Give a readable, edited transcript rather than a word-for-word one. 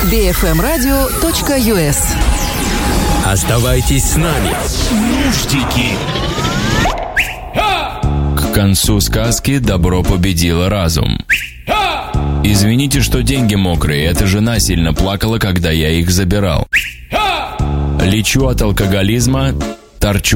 bfmradio.us. Оставайтесь с нами. Нуждики. К концу сказки добро победило разум. Извините, что деньги мокрые. Эта жена сильно плакала, когда я их забирал. Лечу от алкоголизма, торчу